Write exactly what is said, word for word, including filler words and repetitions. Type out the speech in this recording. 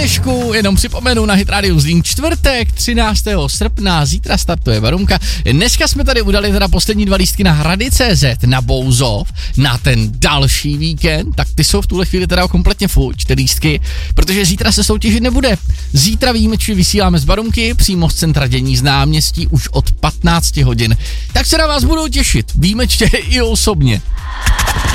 dnešku, jenom připomenu na Hit Radio Zlín, čtvrtek třináctého srpna, zítra startuje Barunka. Dneska jsme tady udali teda poslední dva lístky na Hrady tečka cé zet, na Bouzov, na ten další víkend, tak ty jsou v tuhle chvíli teda kompletně fuč, ty lístky, protože zítra se soutěžit nebude. Zítra výjimečně vysíláme z Barunky, přímo z centra dění z náměstí už od patnáct hodin. Tak se na vás budou těšit, výjimečně i osobně.